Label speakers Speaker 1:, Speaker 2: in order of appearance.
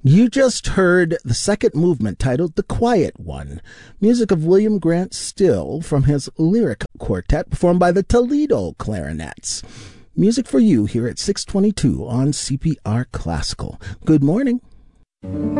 Speaker 1: You just heard the second movement titled The Quiet One, music of William Grant Still from his Lyric Quartet performed by the Toledo Clarinets. Music for you here at 622 on CPR Classical. Good morning.